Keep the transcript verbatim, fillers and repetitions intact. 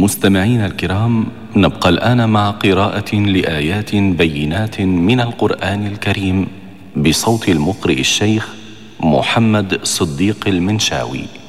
مستمعين الكرام، نبقى الآن مع قراءة لآيات بينات من القرآن الكريم بصوت المقرئ الشيخ محمد صديق المنشاوي.